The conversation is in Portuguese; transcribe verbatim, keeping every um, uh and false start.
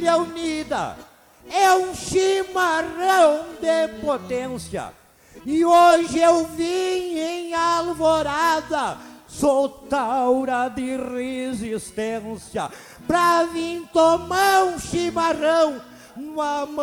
família unida, é um chimarrão de potência. E hoje eu vim em alvorada, sou taura de resistência, pra vir tomar um chimarrão numa